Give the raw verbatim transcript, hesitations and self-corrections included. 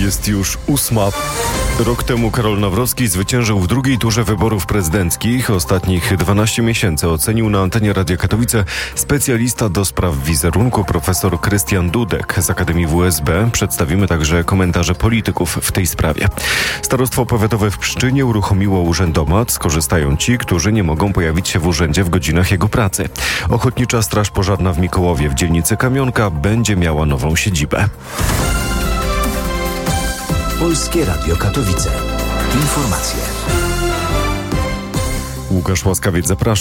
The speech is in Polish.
Jest już ósma. Rok temu Karol Nawrocki zwyciężył w drugiej turze wyborów prezydenckich. Ostatnich dwanaście miesięcy ocenił na antenie Radia Katowice specjalista do spraw wizerunku profesor Krystian Dudek z Akademii W S B. Przedstawimy także komentarze polityków w tej sprawie. Starostwo powiatowe w Pszczynie uruchomiło urzędomat. Skorzystają ci, którzy nie mogą pojawić się w urzędzie w godzinach jego pracy. Ochotnicza Straż Pożarna w Mikołowie w dzielnicy Kamionka będzie miała nową siedzibę. Polskie Radio Katowice. Informacje. Łukasz Łaskawiec, zapraszam.